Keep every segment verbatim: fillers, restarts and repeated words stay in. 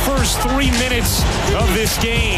first three minutes of this game.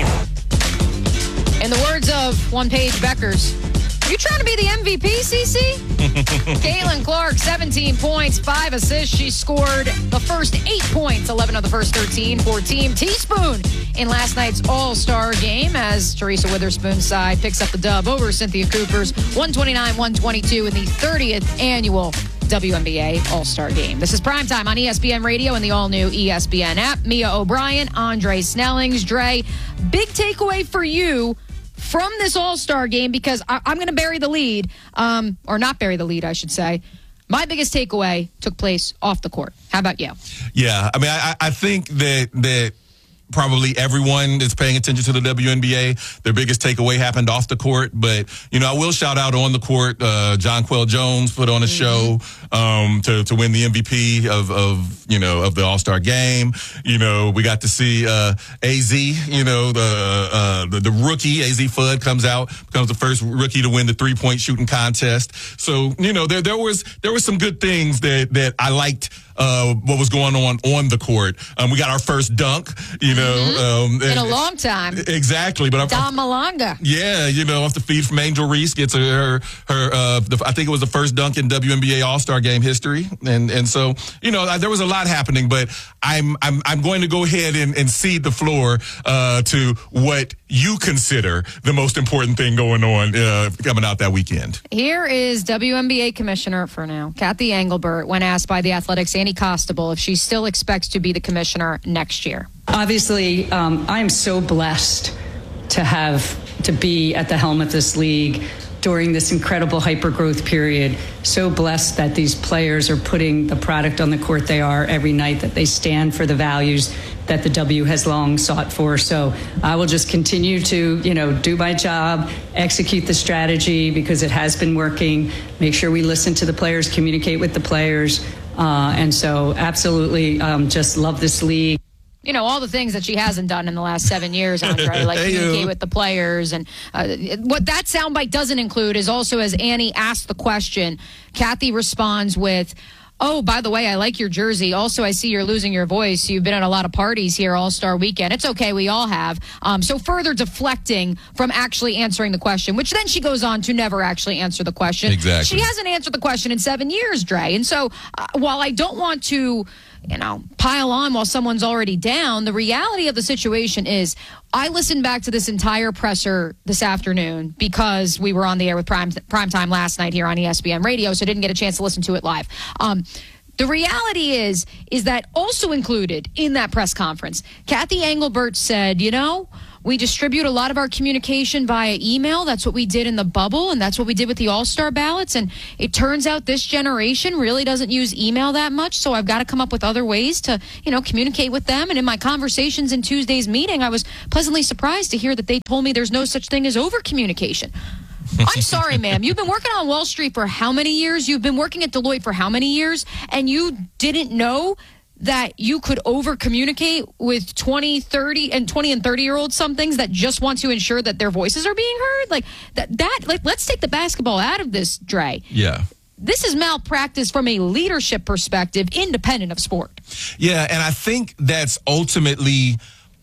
In the words of one Paige Beckers, you trying to be the M V P, Cece? Caitlin Clark, seventeen points, five assists. She scored the first eight points, eleven of the first thirteen for Team Teaspoon in last night's All-Star game as Teresa Witherspoon's side picks up the dub over Cynthia Cooper's one twenty-nine one twenty-two in the thirtieth annual W N B A All-Star Game. This is Primetime on E S P N Radio and the all-new E S P N app. Mia O'Brien, Andre Snellings. Dre, big takeaway for you from this All-Star Game, because I- I'm going to bury the lead, um, or not bury the lead, I should say. My biggest takeaway took place off the court. How about you? Yeah, I mean, I, I think that that probably everyone is paying attention to the W N B A. Their biggest takeaway happened off the court, but you know, I will shout out on the court. Uh, Jonquel Jones put on a mm-hmm. show um, to to win the M V P of of you know of the All-Star Game. You know, we got to see uh, A Z. You know, the, uh, the the rookie A Z Fudd comes out, becomes the first rookie to win the three point shooting contest. So you know, there there was there was some good things that that I liked. Uh, what was going on on the court. Um, we got our first dunk, you know. Mm-hmm. Um, In a long time. Exactly. But Dom Malanga. Yeah, you know, off the feed from Angel Reese gets her, her uh, the, I think it was the first dunk in W N B A All-Star Game history. And and so, you know, there was a lot happening, but I'm I'm I'm going to go ahead and, and cede the floor uh, to what you consider the most important thing going on uh, coming out that weekend. Here is W N B A Commissioner for now, Kathy Engelbert, when asked by the Athletics' Annie Costable if she still expects to be the commissioner next year. Obviously, um, I am so blessed to have to be at the helm of this league during this incredible hyper-growth period. So blessed that these players are putting the product on the court they are every night, that they stand for the values that the W has long sought for. So I will just continue to, you know, do my job, execute the strategy because it has been working, make sure we listen to the players, communicate with the players. Uh, and so absolutely um, just love this league. You know, all the things that she hasn't done in the last seven years, Andre, like hey communicate you. with the players. And uh, what that soundbite doesn't include is also, as Annie asked the question, Kathy responds with, oh, by the way, I like your jersey. Also, I see you're losing your voice. You've been at a lot of parties here All-Star Weekend. It's okay. We all have. Um, so further deflecting from actually answering the question, which then she goes on to never actually answer the question. Exactly. She hasn't answered the question in seven years, Dre. And so uh, while I don't want to, you know, pile on while someone's already down, the reality of the situation is I listened back to this entire presser this afternoon because we were on the air with Prime Prime Time last night here on E S P N Radio, so didn't get a chance to listen to it live. Um, the reality is, is that also included in that press conference, Kathy Engelbert said, you know, we distribute a lot of our communication via email. That's what we did in the bubble, and that's what we did with the All-Star ballots. And it turns out this generation really doesn't use email that much, so I've got to come up with other ways to, you know, communicate with them. And in my conversations in Tuesday's meeting, I was pleasantly surprised to hear that they told me there's no such thing as over-communication. I'm sorry, ma'am. You've been working on Wall Street for how many years? You've been working at Deloitte for how many years? And you didn't know that you could over communicate with twenty, thirty and twenty and thirty year olds, some things that just want to ensure that their voices are being heard. Like that, that, like, let's take the basketball out of this, Dre. Yeah. This is malpractice from a leadership perspective, independent of sport. Yeah. And I think that's ultimately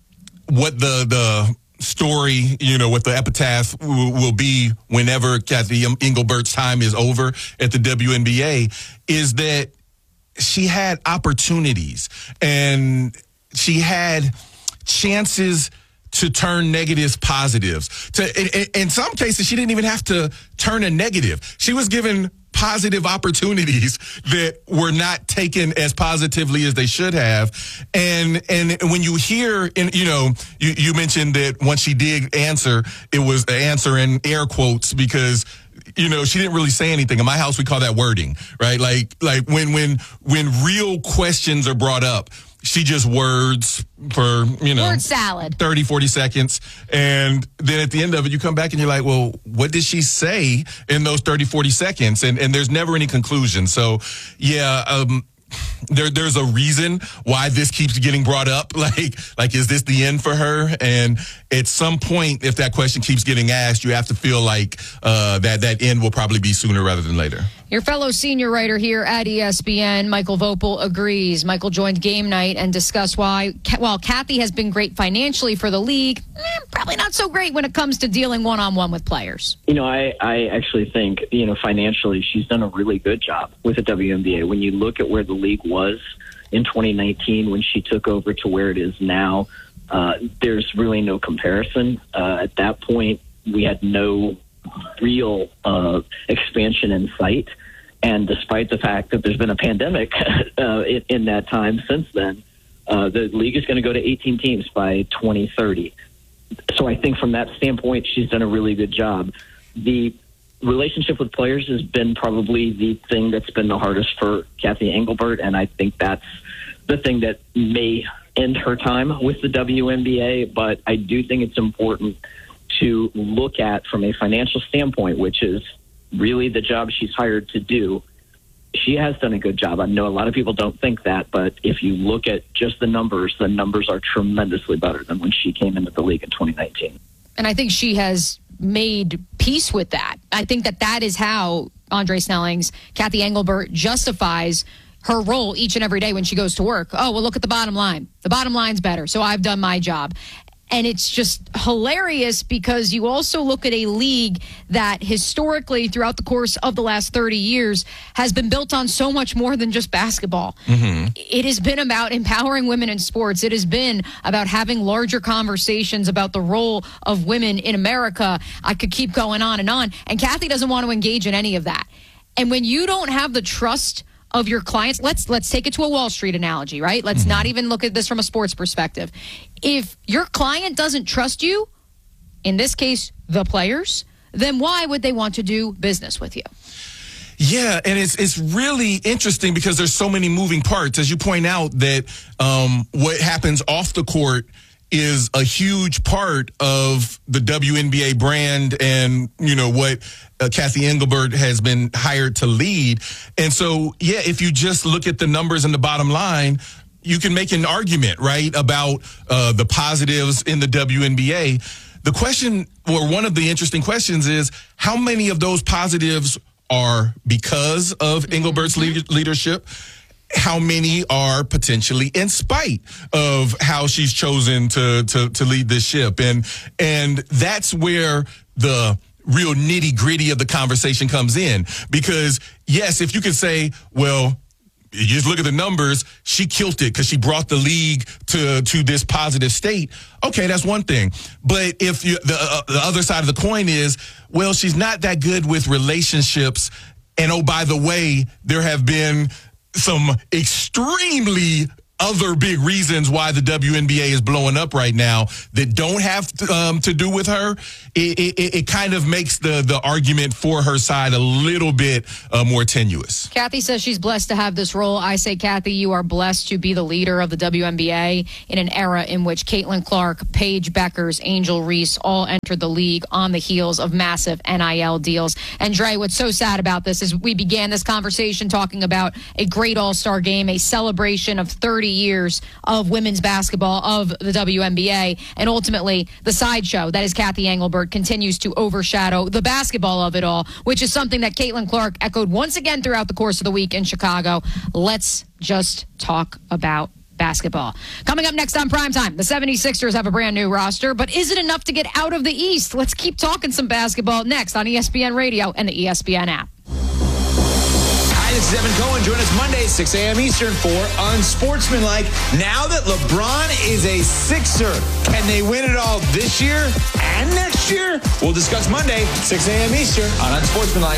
what the, the, story, you know, what the epitaph will, will be whenever Kathy Engelbert's time is over at the W N B A, is that she had opportunities and she had chances to turn negatives positives. To in, in some cases, she didn't even have to turn a negative. She was given positive opportunities that were not taken as positively as they should have. And and when you hear, in, you know, you, you mentioned that once she did answer, it was an answer in air quotes because, you know, she didn't really say anything. In my house, we call that wording, right? Like like when when when real questions are brought up, she just words for, you know, word salad, thirty, forty seconds. And then at the end of it, you come back and you're like, well, what did she say in those thirty, forty seconds? And, and there's never any conclusion. So, yeah, um, there, there's a reason why this keeps getting brought up. Like, like, is this the end for her? And at some point, if that question keeps getting asked, you have to feel like uh, that, that end will probably be sooner rather than later. Your fellow senior writer here at E S P N, Michael Vopel, agrees. Michael joined Game Night and discussed why, while Kathy has been great financially for the league, eh, probably not so great when it comes to dealing one-on-one with players. You know, I, I actually think, you know, financially, she's done a really good job with the W N B A. When you look at where the league was in twenty nineteen when she took over to where it is now, uh, there's really no comparison. Uh, at that point, we had no real uh, expansion in sight. And despite the fact that there's been a pandemic uh, in, in that time since then, uh, the league is going to go to eighteen teams by twenty thirty. So I think from that standpoint, she's done a really good job. The relationship with players has been probably the thing that's been the hardest for Kathy Engelbert, and I think that's the thing that may end her time with the W N B A. But I do think it's important to look at from a financial standpoint, which is really the job she's hired to do. She has done a good job. I know a lot of people don't think that, but if you look at just the numbers, the numbers are tremendously better than when she came into the league in twenty nineteen. And I think she has made peace with that. I think that that is how Andre Snelling's Kathy Engelbert justifies her role each and every day when she goes to work. Oh, well, look at the bottom line. The bottom line's better, so I've done my job. And it's just hilarious because you also look at a league that historically throughout the course of the last thirty years has been built on so much more than just basketball. Mm-hmm. It has been about empowering women in sports. It has been about having larger conversations about the role of women in America. I could keep going on and on. And Kathy doesn't want to engage in any of that. And when you don't have the trust of your clients, let's let's take it to a Wall Street analogy, right? Let's mm-hmm. not even look at this from a sports perspective. If your client doesn't trust you, in this case, the players, then why would they want to do business with you? Yeah, and it's it's really interesting because there's so many moving parts. As you point out, that um, what happens off the court is a huge part of the W N B A brand and, you know, what uh, Kathy Engelbert has been hired to lead. And so, yeah, if you just look at the numbers and the bottom line, you can make an argument, right, about uh, the positives in the W N B A. The question, or one of the interesting questions is, how many of those positives are because of Engelbert's le- leadership? How many are potentially in spite of how she's chosen to, to, to lead this ship? And, and that's where the real nitty gritty of the conversation comes in. Because yes, if you could say, well, you just look at the numbers, she killed it because she brought the league to, to this positive state. Okay, that's one thing. But if you, the, uh, the other side of the coin is, well, she's not that good with relationships. And oh, by the way, there have been some extremely other big reasons why the W N B A is blowing up right now that don't have to, um, to do with her. It, it, it kind of makes the, the argument for her side a little bit uh, more tenuous. Kathy says she's blessed to have this role. I say, Kathy, you are blessed to be the leader of the W N B A in an era in which Caitlin Clark, Paige Beckers, Angel Reese all entered the league on the heels of massive N I L deals. And Dre, what's so sad about this is we began this conversation talking about a great all-star game, a celebration of thirty years of women's basketball, of the W N B A, and ultimately the sideshow that is Kathy Engelbert continues to overshadow the basketball of it all, which is something that Caitlin Clark echoed once again throughout the course of the week in Chicago. Let's just talk about basketball. Coming up next on Primetime, the seventy-sixers have a brand new roster, but is it enough to get out of the East? Let's keep talking some basketball next on E S P N Radio and the E S P N app. This is Evan Cohen. Join us Monday, six a.m. Eastern for Unsportsmanlike. Now that LeBron is a Sixer, can they win it all this year and next year? We'll discuss Monday, six a.m. Eastern on Unsportsmanlike.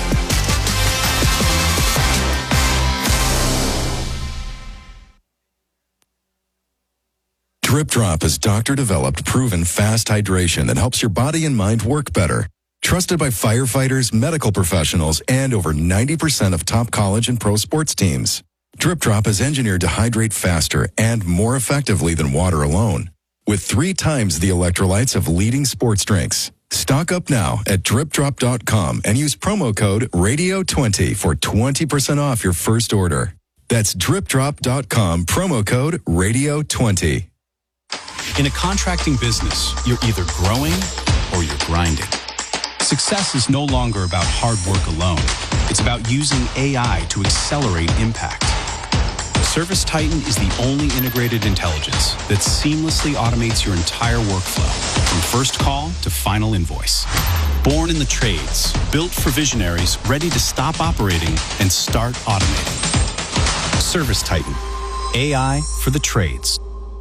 Drip Drop is doctor-developed, proven fast hydration that helps your body and mind work better. Trusted by firefighters, medical professionals, and over ninety percent of top college and pro sports teams. Drip Drop is engineered to hydrate faster and more effectively than water alone, with three times the electrolytes of leading sports drinks. Stock up now at drip drop dot com and use promo code radio twenty for twenty percent off your first order. That's drip drop dot com, promo code radio twenty. In a contracting business, you're either growing or you're grinding. Success is no longer about hard work alone. It's about using A I to accelerate impact. Service Titan is the only integrated intelligence that seamlessly automates your entire workflow, from first call to final invoice. Born in the trades, built for visionaries ready to stop operating and start automating. Service Titan, A I for the trades.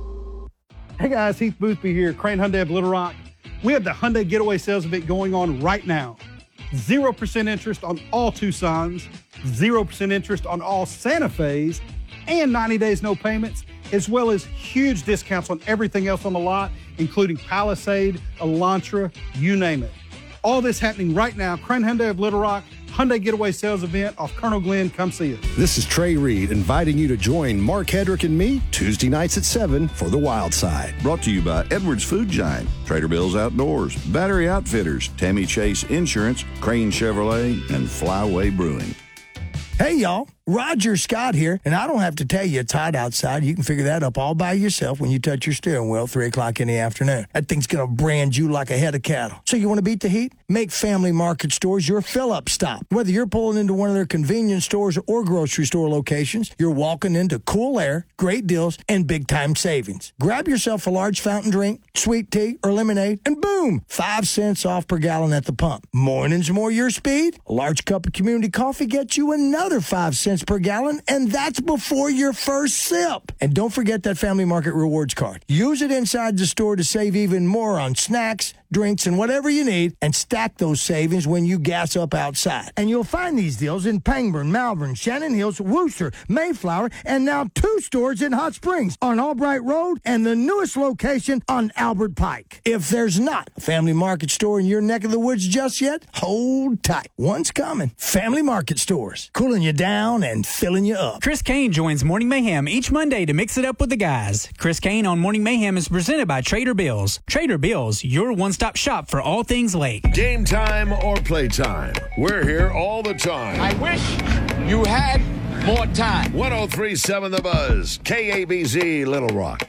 Hey guys, Heath Boothby here, Crane Hyundai of Little Rock. We have the Hyundai Getaway Sales Event going on right now. zero percent interest on all Tucsons, zero percent interest on all Santa Fe's, and ninety days no payments, as well as huge discounts on everything else on the lot, including Palisade, Elantra, you name it. All this happening right now. Crane Hyundai of Little Rock, Hyundai Getaway Sales Event off Colonel Glenn. Come see us. This is Trey Reed inviting you to join Mark Hedrick and me Tuesday nights at seven for The Wild Side. Brought to you by Edwards Food Giant, Trader Bill's Outdoors, Battery Outfitters, Tammy Chase Insurance, Crane Chevrolet, and Flyway Brewing. Hey, y'all. Roger Scott here, and I don't have to tell you it's hot outside. You can figure that up all by yourself when you touch your steering wheel three o'clock in the afternoon. That thing's going to brand you like a head of cattle. So you want to beat the heat? Make Family Market Stores your fill-up stop. Whether you're pulling into one of their convenience stores or grocery store locations, you're walking into cool air, great deals, and big-time savings. Grab yourself a large fountain drink, sweet tea, or lemonade, and boom, five cents off per gallon at the pump. Mornings more your speed? A large cup of community coffee gets you another five cents per gallon, and that's before your first sip. And don't forget that Family Market Rewards card. Use it inside the store to save even more on snacks, drinks, and whatever you need, and stack those savings when you gas up outside. And you'll find these deals in Pangburn, Malvern, Shannon Hills, Wooster, Mayflower, and now two stores in Hot Springs on Albright Road and the newest location on Albert Pike. If there's not a Family Market store in your neck of the woods just yet, hold tight. One's coming. Family Market Stores, cooling you down and filling you up. Chris Kane joins Morning Mayhem each Monday to mix it up with the guys. Chris Kane on Morning Mayhem is presented by Trader Bill's. Trader Bill's, your one-stop shop for all things lake. Game time or playtime, we're here all the time. I wish you had more time. one oh three point seven The Buzz, K A B Z, Little Rock.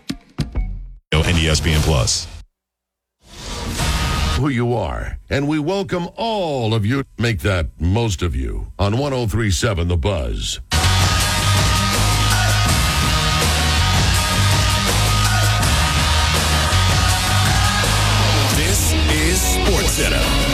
And E S P N Plus. Who you are, and we welcome all of you. Make that most of you on one oh three point seven The Buzz. This is SportsCenter.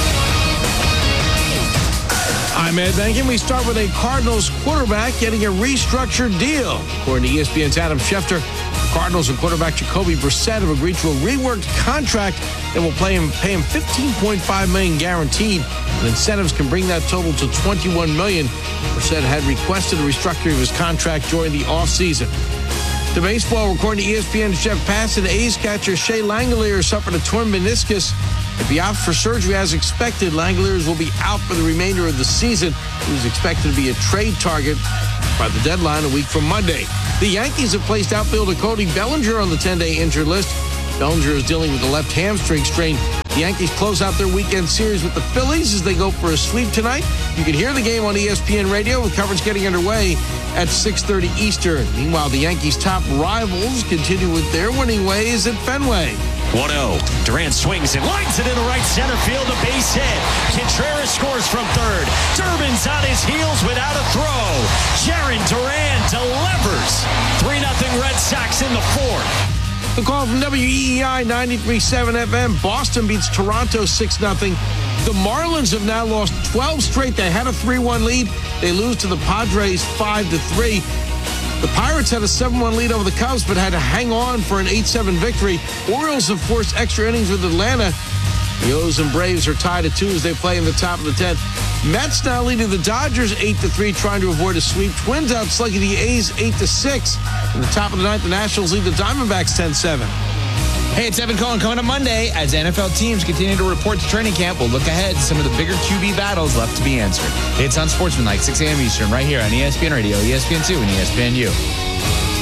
I'm Ed Benkin. We start with a Cardinals quarterback getting a restructured deal. According to E S P N's Adam Schefter, Cardinals and quarterback Jacoby Brissett have agreed to a reworked contract that will pay him, pay him fifteen point five million dollars guaranteed, and incentives can bring that total to twenty-one million dollars. Brissett had requested a restructuring of his contract during the offseason. To baseball, according to E S P N's Jeff Passan, A's catcher Shea Langeliers suffered a torn meniscus. If he out for surgery as expected, Langeliers will be out for the remainder of the season. He was expected to be a trade target by the deadline a week from Monday. The Yankees have placed outfielder Cody Bellinger on the ten-day injured list. Bellinger is dealing with a left hamstring strain. The Yankees close out their weekend series with the Phillies as they go for a sweep tonight. You can hear the game on E S P N Radio with coverage getting underway at six thirty Eastern. Meanwhile, the Yankees' top rivals continue with their winning ways at Fenway. one oh. Durant swings and lines it into right center field, a base hit. Contreras scores from third. Durbin's on his heels without a throw. Jarren Duran delivers. three nothing Red Sox in the fourth. The call from W E E I ninety-three point seven F M. Boston beats Toronto six nothing. The Marlins have now lost twelve straight. They had a three one lead. They lose to the Padres five to three. The Pirates had a seven one lead over the Cubs, but had to hang on for an eight seven victory. Orioles have forced extra innings with Atlanta. The O's and Braves are tied at two as they play in the top of the tenth. Mets now leading the Dodgers eight to three, trying to avoid a sweep. Twins out slugging the A's eight to six. In the top of the ninth, the Nationals lead the Diamondbacks ten seven. Hey, it's Evan Cohen coming up Monday. As N F L teams continue to report to training camp, we'll look ahead to some of the bigger Q B battles left to be answered. It's on Sportsmanlike, six a.m. Eastern, right here on E S P N Radio, E S P N two, and E S P N U.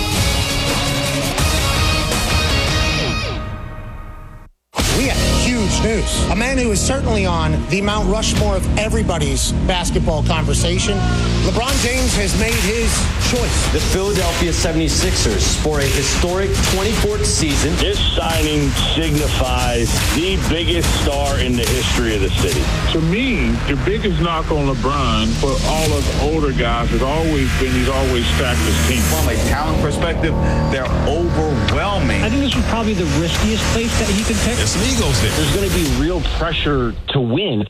We got a huge Fox News. A man who is certainly on the Mount Rushmore of everybody's basketball conversation. LeBron James has made his choice. The Philadelphia seventy-sixers score a historic twenty-fourth season. This signing signifies the biggest star in the history of the city. To me, the biggest knock on LeBron for all of the older guys has always been he's always stacked his team. From a talent perspective, they're overwhelming. I think this was probably the riskiest place that he could pick. There's some egos there. There's going to be real pressure to win.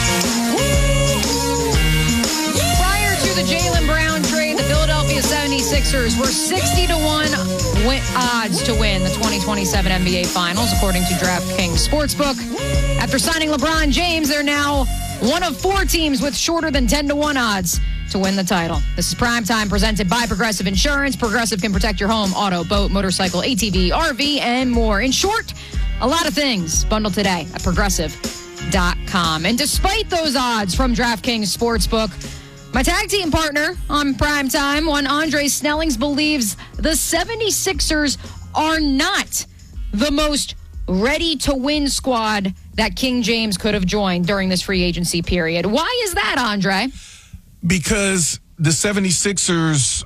Prior to the Jaylen Brown trade, the Philadelphia seventy-sixers were sixty to one win- odds to win the twenty twenty-seven N B A Finals, according to DraftKings Sportsbook. After signing LeBron James, they're now one of four teams with shorter than ten to one odds to win the title. This is Primetime, presented by Progressive Insurance. Progressive can protect your home, auto, boat, motorcycle, A T V, R V, and more. In short, a lot of things bundled today at progressive dot com. And despite those odds from DraftKings Sportsbook, my tag team partner on Primetime, one Andre Snellings, believes the seventy-sixers are not the most ready-to-win squad that King James could have joined during this free agency period. Why is that, Andre? Because the seventy-sixers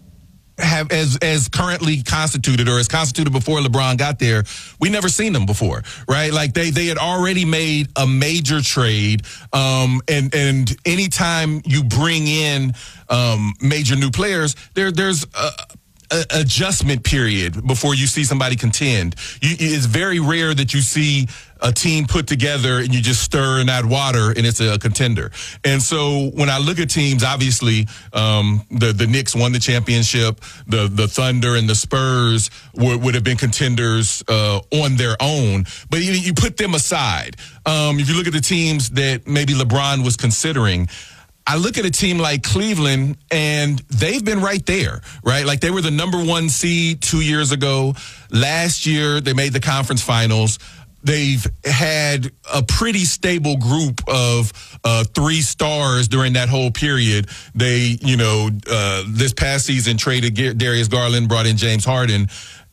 have, as as currently constituted, or as constituted before LeBron got there, we never seen them before, right? Like they they had already made a major trade, um, and and anytime you bring in um, major new players, there there's a, a adjustment period before you see somebody contend. You, it's very rare that you see a team put together and you just stir in that water and it's a contender. And so when I look at teams, obviously um, the the Knicks won the championship. The the Thunder and the Spurs would, would have been contenders uh, on their own. But you, you put them aside. Um, if you look at the teams that maybe LeBron was considering, I look at a team like Cleveland, and they've been right there, right? Like they were the number one seed two years ago. Last year, they made the conference finals. They've had a pretty stable group of uh, three stars during that whole period. They, you know, uh, this past season traded Darius Garland, brought in James Harden.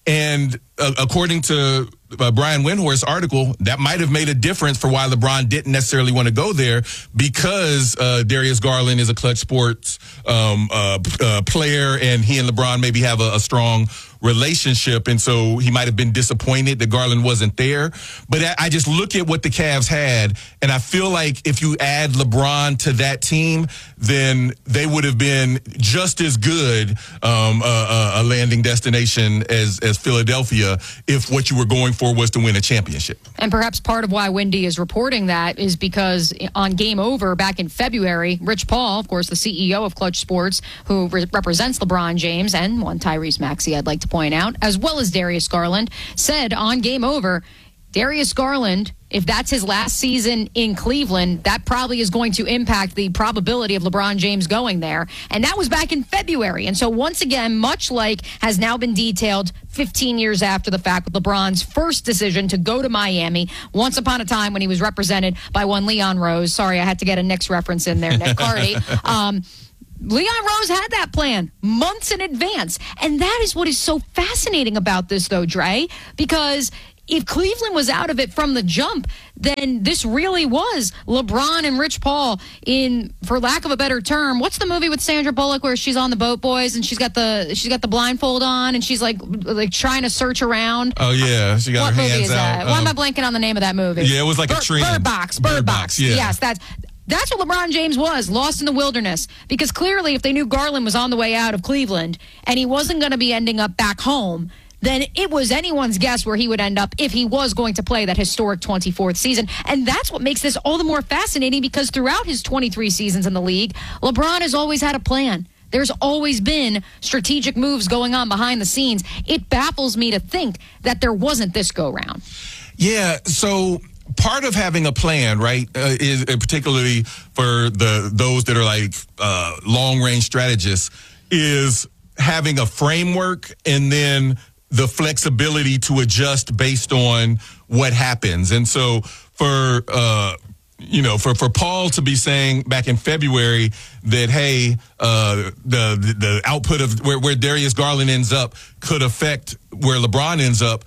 And uh, according to uh, Brian Windhorst's article, that might have made a difference for why LeBron didn't necessarily want to go there, because uh, Darius Garland is a clutch sports um, uh, uh, player, and he and LeBron maybe have a, a strong relationship, and so he might have been disappointed that Garland wasn't there. But I, I just look at what the Cavs had, and I feel like if you add LeBron to that team, then they would have been just as good um, a, a landing destination as, as Philadelphia if what you were going for was to win a championship. And perhaps part of why Wendy is reporting that is because on Game Over back in February, Rich Paul, of course, the C E O of Clutch Sports, who re- represents LeBron James and one Tyrese Maxey, I'd like to point out, as well as Darius Garland, said on Game Over, Darius Garland, if that's his last season in Cleveland, that probably is going to impact the probability of LeBron James going there. And that was back in February. And so once again, much like has now been detailed fifteen years after the fact with LeBron's first decision to go to Miami, once upon a time when he was represented by one Leon Rose. Sorry, I had to get a Knicks reference in there, Nick Carty. Um, Leon Rose had that plan months in advance. And that is what is so fascinating about this, though, Dre, because if Cleveland was out of it from the jump, then this really was LeBron and Rich Paul in, for lack of a better term, what's the movie with Sandra Bullock where she's on the boat, boys, and she's got the she's got the blindfold on and she's like like trying to search around? Oh yeah, she got what her movie hands is out. that? Why Um, am I blanking on the name of that movie? Yeah, it was like Bird, a trend. Bird Box. Bird, Bird Box. Box, yeah. Yes, that's. That's what LeBron James was, lost in the wilderness. Because clearly, if they knew Garland was on the way out of Cleveland and he wasn't going to be ending up back home, then it was anyone's guess where he would end up if he was going to play that historic twenty-fourth season. And that's what makes this all the more fascinating, because throughout his twenty-three seasons in the league, LeBron has always had a plan. There's always been strategic moves going on behind the scenes. It baffles me to think that there wasn't this go-round. Yeah, so part of having a plan, right, uh, is uh, particularly for the those that are like uh, long-range strategists, is having a framework and then the flexibility to adjust based on what happens. And so for uh, you know, for, for Paul to be saying back in February that, hey, uh, the, the the output of where, where Darius Garland ends up could affect where LeBron ends up,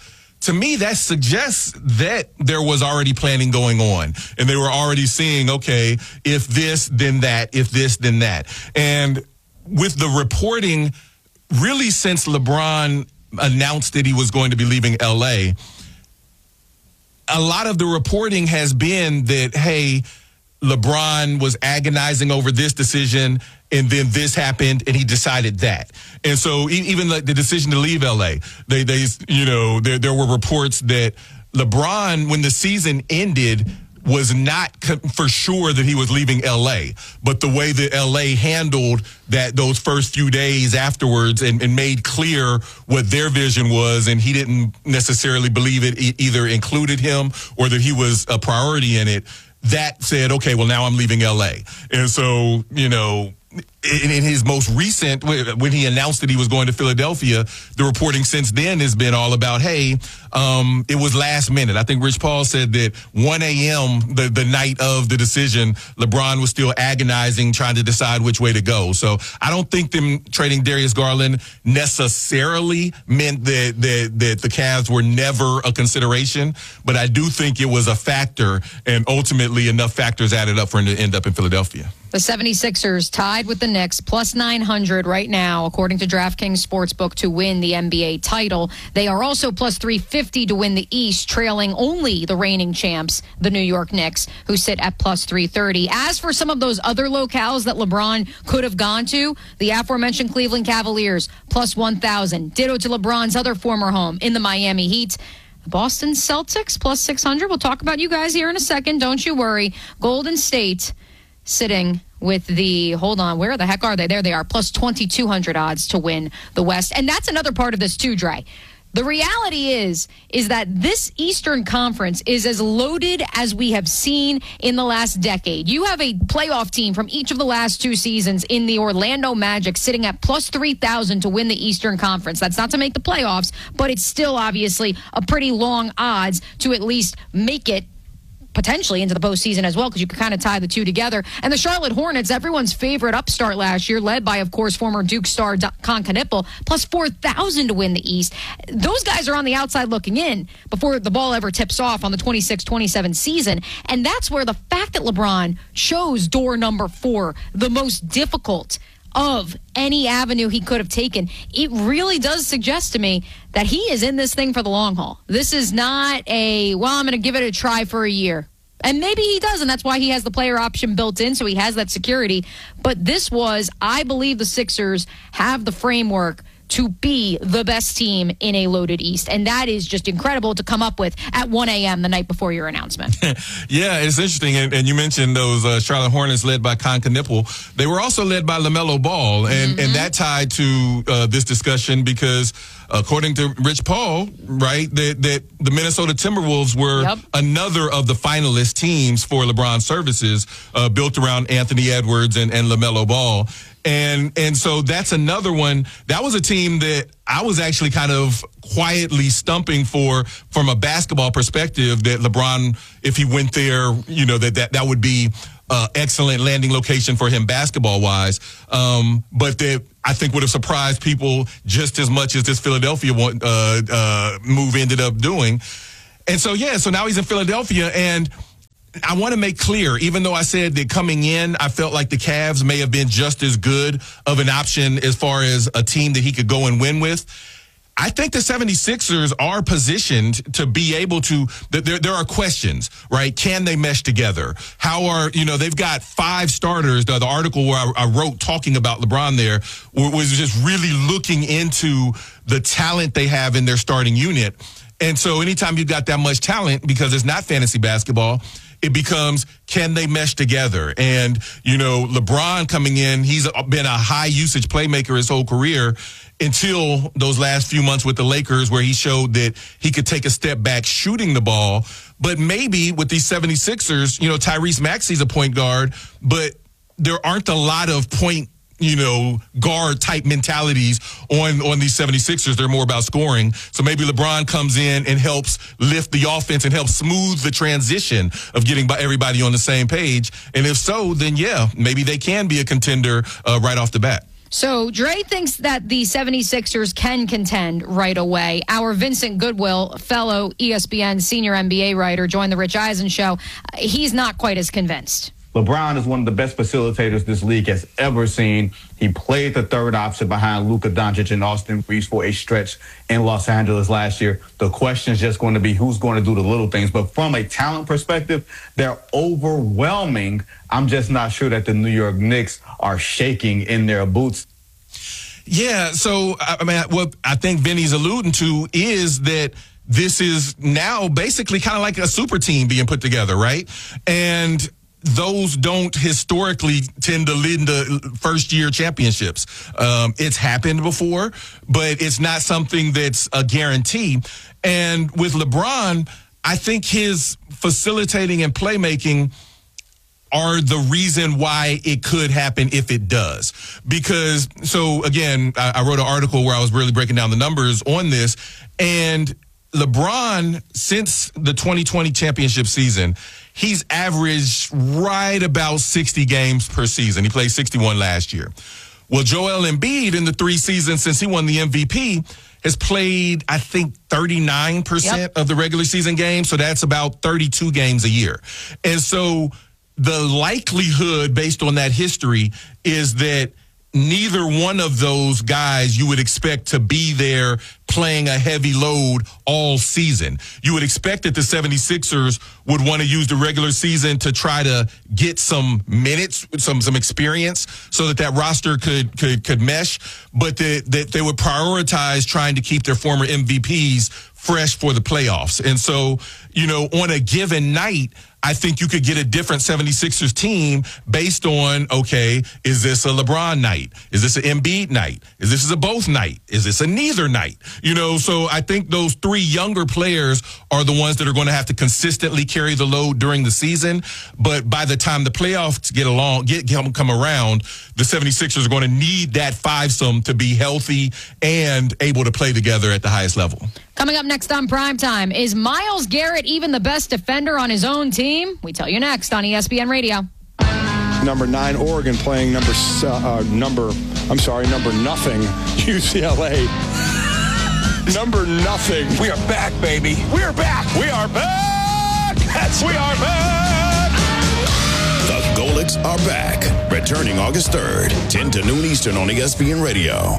to me, that suggests that there was already planning going on, and they were already seeing, okay, if this, then that, if this, then that. And with the reporting, really since LeBron announced that he was going to be leaving L A, a lot of the reporting has been that, hey, LeBron was agonizing over this decision, and then this happened, and he decided that. And so even the, the decision to leave L A, they, they, you know, there, there were reports that LeBron, when the season ended, was not co- for sure that he was leaving L A, but the way that L A handled that those first few days afterwards and, and made clear what their vision was, and he didn't necessarily believe it e- either included him or that he was a priority in it, that said, okay, well, now I'm leaving L A. And so, you know, in, in his most recent, when he announced that he was going to Philadelphia, the reporting since then has been all about, hey, um, it was last minute. I think Rich Paul said that one a.m. the, the night of the decision, LeBron was still agonizing, trying to decide which way to go. So I don't think them trading Darius Garland necessarily meant that, that, that the Cavs were never a consideration, but I do think it was a factor, and ultimately enough factors added up for him to end up in Philadelphia. The seventy-sixers tied with the Knicks, plus nine hundred right now, according to DraftKings Sportsbook, to win the N B A title. They are also plus three fifty to win the East, trailing only the reigning champs, the New York Knicks, who sit at plus three thirty. As for some of those other locales that LeBron could have gone to, the aforementioned Cleveland Cavaliers, plus one thousand. Ditto to LeBron's other former home in the Miami Heat. Boston Celtics, plus six hundred. We'll talk about you guys here in a second. Don't you worry. Golden State sitting with the, hold on, where the heck are they? There they are, plus twenty-two hundred odds to win the West. And that's another part of this too, Dre. The reality is, is that this Eastern Conference is as loaded as we have seen in the last decade. You have a playoff team from each of the last two seasons in the Orlando Magic sitting at plus three thousand to win the Eastern Conference. That's not to make the playoffs, but it's still obviously a pretty long odds to at least make it potentially into the postseason as well, because you can kind of tie the two together. And the Charlotte Hornets, everyone's favorite upstart last year, led by, of course, former Duke star Con Knippel, plus four thousand to win the East. Those guys are on the outside looking in before the ball ever tips off on the twenty-six twenty-seven season. And that's where the fact that LeBron chose door number four, the most difficult of any avenue he could have taken, it really does suggest to me that he is in this thing for the long haul. This is not a, well, I'm going to give it a try for a year. And maybe he does, and that's why he has the player option built in, so he has that security. But this was, I believe the Sixers have the framework to be the best team in a loaded East. And that is just incredible to come up with at one a.m. the night before your announcement. Yeah, it's interesting. And, and you mentioned those uh, Charlotte Hornets led by Con Knippel. They were also led by LaMelo Ball. And, mm-hmm. and that tied to uh, this discussion because according to Rich Paul, right, that, that the Minnesota Timberwolves were yep. another of the finalist teams for LeBron's services, uh, built around Anthony Edwards and, and LaMelo Ball. And and so that's another one. That was a team that I was actually kind of quietly stumping for from a basketball perspective, that LeBron, if he went there, you know, that that, that would be uh, excellent landing location for him basketball-wise. Um, but that I think would have surprised people just as much as this Philadelphia one, uh, uh, move ended up doing. And so, yeah, so now he's in Philadelphia, and I want to make clear, even though I said that coming in, I felt like the Cavs may have been just as good of an option as far as a team that he could go and win with, I think the seventy-sixers are positioned to be able to, there, there are questions, right? Can they mesh together? How are, you know, they've got five starters. The, the article where I, I wrote talking about LeBron there was just really looking into the talent they have in their starting unit. And so anytime you've got that much talent, because it's not fantasy basketball, it becomes, can they mesh together? And, you know, LeBron coming in, he's been a high usage playmaker his whole career until those last few months with the Lakers, where he showed that he could take a step back shooting the ball. But maybe with these seventy-sixers, you know, Tyrese Maxey's a point guard, but there aren't a lot of point, you know, guard type mentalities on, on these seventy-sixers. They're more about scoring. So maybe LeBron comes in and helps lift the offense and helps smooth the transition of getting everybody on the same page. And if so, then yeah, maybe they can be a contender uh, right off the bat. So Dre thinks that the seventy-sixers can contend right away. Our Vincent Goodwill, fellow E S P N senior N B A writer, joined the Rich Eisen show. He's not quite as convinced. LeBron is one of the best facilitators this league has ever seen. He played the third option behind Luka Doncic and Austin Reeves for a stretch in Los Angeles last year. The question is just going to be who's going to do the little things. But from a talent perspective, they're overwhelming. I'm just not sure that the New York Knicks are shaking in their boots. Yeah, so, I mean, what I think Vinny's alluding to is that this is now basically kind of like a super team being put together, right? And those don't historically tend to lead into first-year championships. Um, it's happened before, but it's not something that's a guarantee. And with LeBron, I think his facilitating and playmaking are the reason why it could happen if it does. Because, so again, I, I wrote an article where I was really breaking down the numbers on this, and LeBron, since the twenty twenty championship season, he's averaged right about sixty games per season. He played sixty-one last year. Well, Joel Embiid, in the three seasons since he won the M V P, has played, I think, thirty-nine percent yep. of the regular season games. So that's about thirty-two games a year. And so the likelihood, based on that history, is that neither one of those guys you would expect to be there playing a heavy load all season. You would expect that the seventy-sixers would want to use the regular season to try to get some minutes, some some experience, so that that roster could could could mesh, but that, that they would prioritize trying to keep their former M V Ps fresh for the playoffs. And so, you know, on a given night, I think you could get a different seventy-sixers team based on, okay, is this a LeBron night? Is this an Embiid night? Is this a both night? Is this a neither night? You know, so I think those three younger players are the ones that are going to have to consistently carry the load during the season. But by the time the playoffs get along, get come around, the seventy-sixers are going to need that fivesome to be healthy and able to play together at the highest level. Coming up next on Primetime, is Myles Garrett even the best defender on his own team? We tell you next on E S P N Radio. Number nine, Oregon playing number, uh, number, I'm sorry, number nothing, U C L A. Number nothing. We are back, baby. We are back. We are back. That's we are back. The Golics are back. Returning August third, ten to noon Eastern on E S P N Radio.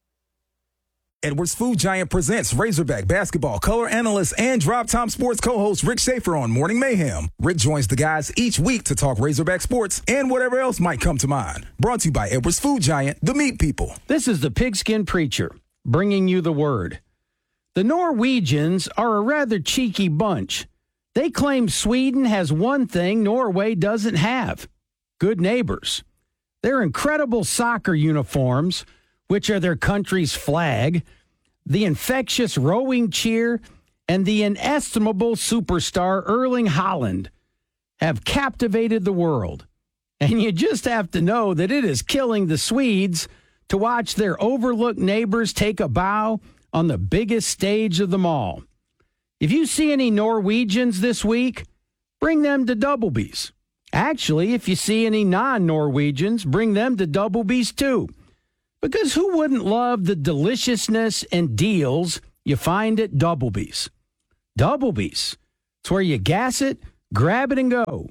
Edwards Food Giant presents Razorback basketball color analyst and Drop Time Sports co-host Rick Schaefer on Morning Mayhem. Rick joins the guys each week to talk Razorback sports and whatever else might come to mind. Brought to you by Edwards Food Giant, the meat people. This is the Pigskin Preacher, bringing you the word. The Norwegians are a rather cheeky bunch. They claim Sweden has one thing Norway doesn't have: good neighbors. Their incredible soccer uniforms, which are their country's flag, the infectious rowing cheer, and the inestimable superstar Erling Haaland, have captivated the world. And you just have to know that it is killing the Swedes to watch their overlooked neighbors take a bow on the biggest stage of them all. If you see any Norwegians this week, bring them to Doublebee's. Actually, if you see any non-Norwegians, bring them to Doublebee's too. Because who wouldn't love the deliciousness and deals you find at Doublebee's? Doublebee's. It's where you gas it, grab it, and go.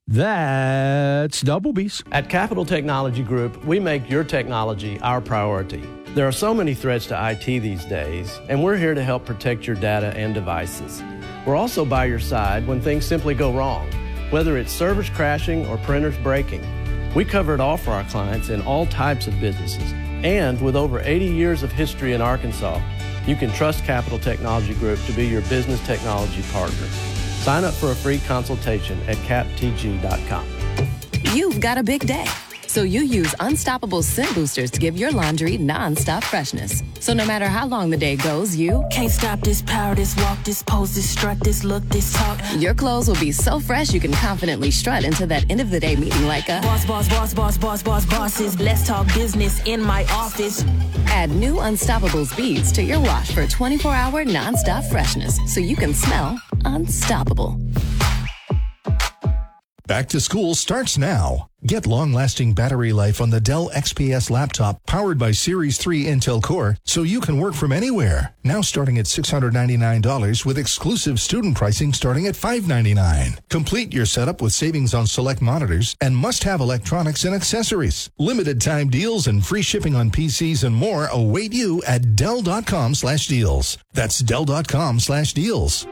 That's Doublebee's. At Capital Technology Group, we make your technology our priority. There are so many threats to I T these days, and we're here to help protect your data and devices. We're also by your side when things simply go wrong, whether it's servers crashing or printers breaking. We cover it all for our clients in all types of businesses. And with over eighty years of history in Arkansas, you can trust Capital Technology Group to be your business technology partner. Sign up for a free consultation at cap t g dot com. You've got a big day, so you use Unstoppable Scent Boosters to give your laundry non-stop freshness. So no matter how long the day goes, you can't stop this power, this walk, this pose, this strut, this look, this talk. Your clothes will be so fresh you can confidently strut into that end of the day meeting like a boss, boss, boss, boss, boss, boss, bosses. Let's talk business in my office. Add new Unstoppables beads to your wash for twenty-four hour non-stop freshness so you can smell unstoppable. Back to school starts now. Get long-lasting battery life on the Dell X P S laptop powered by Series three Intel Core so you can work from anywhere. Now starting at six hundred ninety-nine dollars with exclusive student pricing starting at five hundred ninety-nine dollars. Complete your setup with savings on select monitors and must-have electronics and accessories. Limited time deals and free shipping on P Cs and more await you at Dell.com slash deals. That's Dell.com slash deals.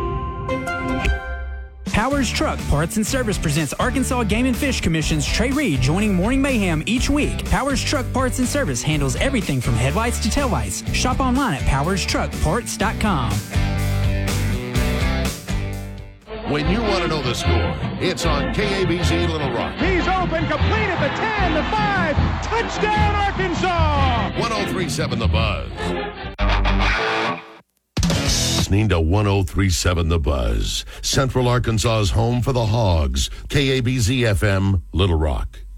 Powers Truck Parts and Service presents Arkansas Game and Fish Commission's Trey Reed joining Morning Mayhem each week. Powers Truck Parts and Service handles everything from headlights to taillights. Shop online at powers truck parts dot com. When you want to know the score, it's on K A B Z Little Rock. He's open, complete at the ten, the five. Touchdown, Arkansas! one oh three point seven The Buzz. Listening to one oh three point seven The Buzz, Central Arkansas's home for the Hogs, K A B Z F M, Little Rock.